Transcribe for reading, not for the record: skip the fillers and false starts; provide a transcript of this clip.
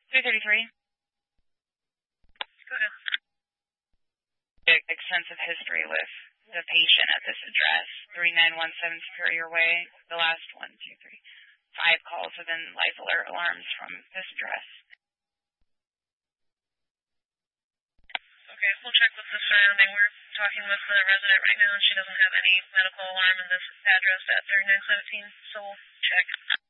233. Go ahead. Extensive history with the patient at this address, 3917 Superior Way. The last 1, 2, 3, 5 calls within life alert alarms from this address. Okay, we'll check with the surrounding. We're talking with the resident right now, and she doesn't have any medical alarm in this address at 3917, so we'll check.